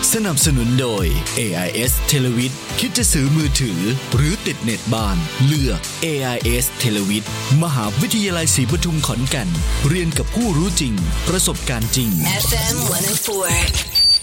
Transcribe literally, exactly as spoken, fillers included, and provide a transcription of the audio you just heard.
สนับสนุนโดย เอ ไอ เอส Televid คิดจะซื้อมือถือหรือติดเน็ตบ้านเลือก เอ ไอ เอส Televid มหาวิทยาลัยศรีปทุมขอนแก่นเรียนกับผู้รู้จริงประสบการณ์จริงเอฟ เอ็ม หนึ่งศูนย์สี่